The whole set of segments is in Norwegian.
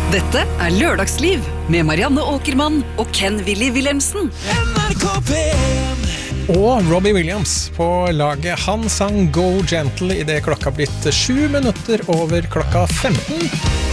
Dette Lørdagsliv med Marianne Åkermann og Ken-Willy Wilhelmsen. NRK P1. Og Robbie Williams på laget. Han sang Go Gentle I det klokka blitt 7 minutter over klokka 15.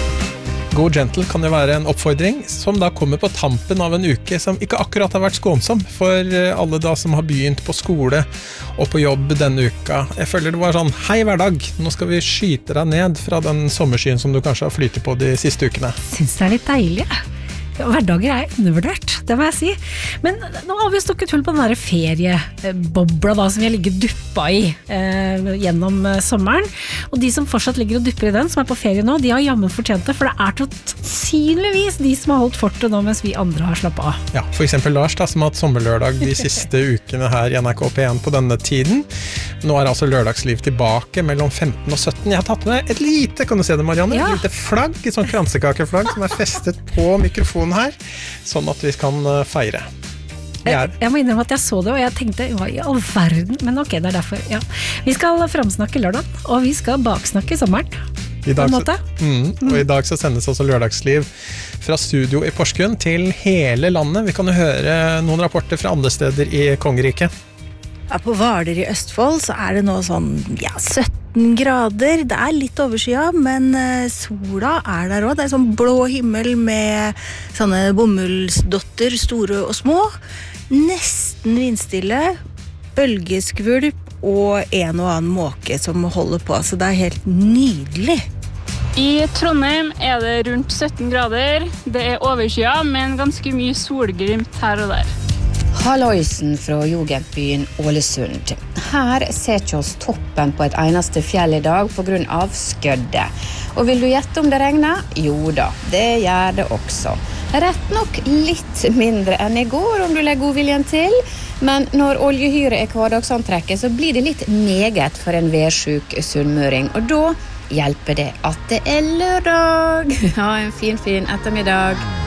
Go Gentle kan jo være en oppfordring som da kommer på tampen av en uke som ikke akkurat har vært skånsom for alle da som har begynt på skole og på jobb denne uka. Jeg føler det var sånn, hei hverdag, nå skal vi skyte deg ned fra den sommerskyen som du kanskje har flyttet på de siste ukene. Synes det litt deilig. Hverdager undervurdert, det må jeg si. Men nå har vi stukket hull på den der feriebobla da, som vi har ligget duppa I gjennom sommeren. Og de som fortsatt ligger og dupper I den, som på ferie nå, de har jammen fortjent det, for det sannsynligvis de som har holdt fortet nå, mens vi andre har slappet av. Ja, for eksempel Lars da, som har hatt sommerlørdag de siste ukene her I NRK P1 på denne tiden. Nå altså lørdagsliv tilbake mellom 15 og 17. Jeg har tatt med et lite, kan du se det Marianne? Ja. Et lite flagg, et sånn kransekakeflagg som festet på mikrofonen her, sånn at vi kan feire. Jeg må innrømme at jeg så det, og jeg tenkte, hva I all verden? Men ok, det derfor, ja. Vi skal framsnakke lørdag, og vi skal baksnakke sommeren. I dag, og I dag så sendes også lørdagsliv fra studio I Porsgrunn til hele landet. Vi kan jo høre noen rapporter fra andre steder I Kongeriket. Ja, på Hvaler I Østfold så det nå sånn, 17 grader. Det litt overskya, men sola der også. Det sånn blå himmel med sånne bomullsdotter, store og små. Nesten vindstille, bølgeskvulp og en og annen måke som holder på. Så det helt nydelig. I Trondheim det rundt 17 grader. Det overskya, men ganske mye solglimt her og der. Halloisen fra Jugendbyen Ålesund. Her ser ikke oss toppen på et eneste fjell I dag på grunn av skødde. Og vil du gjette om det regner? Jo da, det gjør det også. Rett nok litt mindre enn I går om du legger godviljen til, men når oljehyre hverdagsantrekket så blir det litt meget for en værsjuk sunnmøring, og da hjelper det at det lørdag. Ha en fin ettermiddag.